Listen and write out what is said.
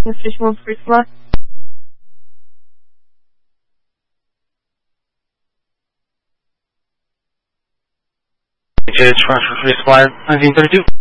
Mr. Schmoob first floor. Transfer for supply 1932.